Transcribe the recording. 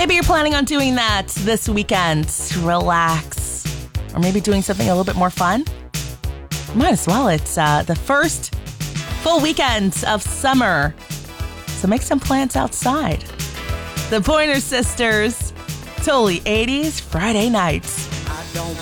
Maybe you're planning on doing that this weekend. Relax. Or maybe doing something a little bit more fun. Might as well. It's the first full weekend of summer. So make some plans outside. The Pointer Sisters, totally 80s Friday nights. I don't